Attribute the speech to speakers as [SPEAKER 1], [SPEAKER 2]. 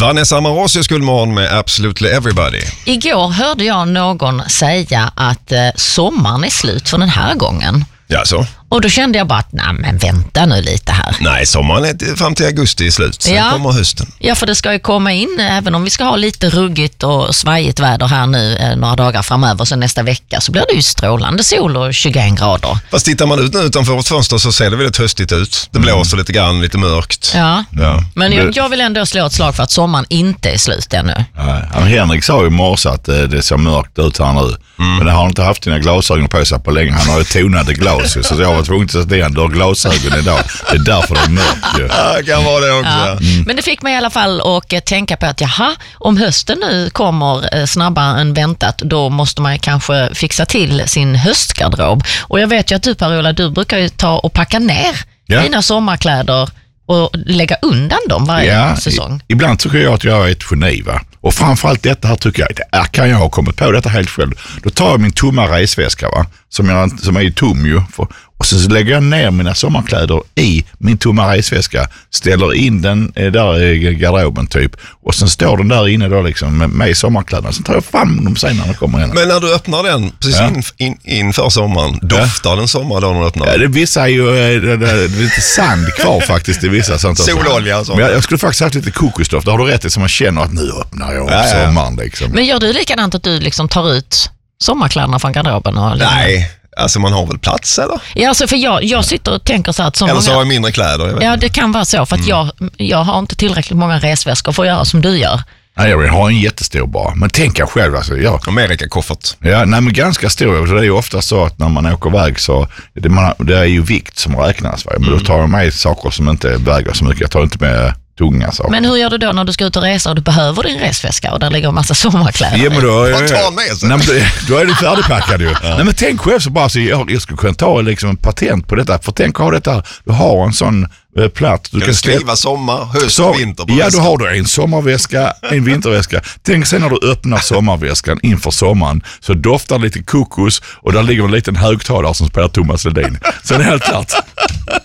[SPEAKER 1] Vanessa Marosius, guldmorgon med Absolutely Everybody.
[SPEAKER 2] Igår hörde jag någon säga att sommaren är slut för den här gången.
[SPEAKER 1] Ja, så.
[SPEAKER 2] Och då kände jag bara att, nej men vänta nu lite här.
[SPEAKER 1] Nej, sommaren är fram till augusti i slut. Sen kommer hösten.
[SPEAKER 2] Ja, för det ska ju komma in, även om vi ska ha lite ruggigt och svajigt väder här nu några dagar framöver, så nästa vecka så blir det ju strålande sol och 21 grader.
[SPEAKER 1] Fast tittar man ut nu utanför vårt fönster så ser det väldigt höstigt ut. Det blåser lite grann, lite mörkt.
[SPEAKER 2] Ja. Men jag vill ändå slå ett slag för att sommaren inte är slut ännu.
[SPEAKER 3] Ja, Henrik sa ju i morse att det ser mörkt ut här nu. Men det har han inte haft sina glasögon på sig på länge. Han har ju tonade glas, så jag var tvungen att säga att du har glasögon idag. Det är därför det är mörkt.
[SPEAKER 1] Ja, det kan vara det också.
[SPEAKER 2] Ja. Men det fick mig i alla fall att tänka på att om hösten nu kommer snabbare än väntat, då måste man kanske fixa till sin höstgarderob. Och jag vet ju att du, Per-Ola, du brukar ju ta och packa ner dina sommarkläder och lägga undan dem varje säsong.
[SPEAKER 3] Ibland tycker jag att jag är ett geni, va? Och framförallt detta här tycker jag, kan jag ha kommit på detta helt själv. Då tar jag min tomma resväska, va? Som är tom ju. Och så lägger jag ner mina sommarkläder i min tomma resväska, ställer in den där i garderoben typ, och sen står den där inne då liksom med sommarkläderna. Sen tar jag fram dem sen när de kommer in.
[SPEAKER 1] Men när du öppnar den precis inför sommaren, doftar den sommar då när du öppnar den?
[SPEAKER 3] Det vissa är ju lite sand kvar faktiskt i vissa sånt.
[SPEAKER 1] Sololja och sånt.
[SPEAKER 3] Men jag skulle faktiskt haft lite kokosdoft. Då har du rätt i, så man känner att nu öppnar jag sommaren liksom.
[SPEAKER 2] Men gör du likadant att du liksom tar ut sommarkläderna från garderoben? Och
[SPEAKER 1] Nej. Alltså man har väl plats, eller?
[SPEAKER 2] Ja, alltså för jag sitter och tänker så att...
[SPEAKER 1] Eller så har jag mindre kläder.
[SPEAKER 2] Ja, det kan vara så. För att jag har inte tillräckligt många resväskor för att göra som du gör.
[SPEAKER 3] Nej, jag vill ha en jättestor bara. Men tänka själv alltså.
[SPEAKER 1] Amerika-koffert.
[SPEAKER 3] Ja, nej men ganska stor. Det är ju ofta så att när man åker iväg så... Det är ju vikt som räknas. Va? Men då tar jag med saker som inte väger så mycket. Jag tar inte med tunga saker.
[SPEAKER 2] Men hur gör du då när du ska ut och resa och du behöver din resväska och där ligger en massa sommarkläder?
[SPEAKER 3] Ja, men då
[SPEAKER 1] då
[SPEAKER 3] är du färdigpackad ju. Nej, men tänk själv så bara så jag skulle kunna ta liksom en patent på detta. För tänk att ha detta, du har en sån plats. Du kan
[SPEAKER 1] skriva sommar, höst och vinter på
[SPEAKER 3] då har du en sommarväska, en vinterväska. Tänk sen när du öppnar sommarväskan inför sommaren så doftar lite kokos och där ligger en liten högtalare som spelar Thomas Ledin. Så det är helt klart.